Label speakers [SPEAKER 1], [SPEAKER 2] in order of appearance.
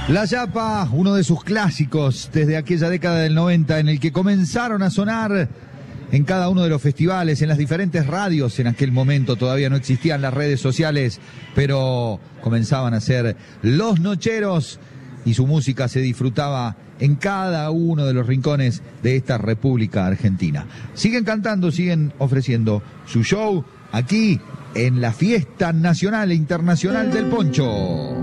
[SPEAKER 1] La Yapa, uno de sus clásicos desde aquella década del 90 en el que comenzaron a sonar en cada uno de los festivales, en las diferentes radios. En aquel momento todavía no existían las redes sociales, pero comenzaban a ser los nocheros y su música se disfrutaba en cada uno de los rincones de esta República Argentina. Siguen cantando, siguen ofreciendo su show aquí en la Fiesta Nacional e Internacional del Poncho.